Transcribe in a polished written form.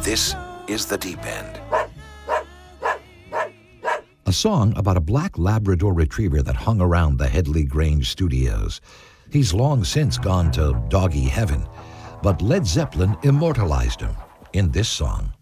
This is The Deep End. A song about a black Labrador retriever that hung around the Headley Grange studios. He's long since gone to doggy heaven, but Led Zeppelin immortalized him in this song.